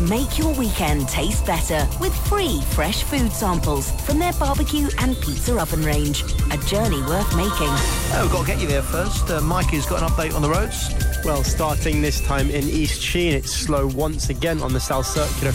make your weekend taste better with free fresh food samples from their barbecue and pizza oven range. A journey worth making. We've got to get you there first. Mikey's got an update on the roads. Well, starting this time in East Sheen, it's slow once again on the South Circular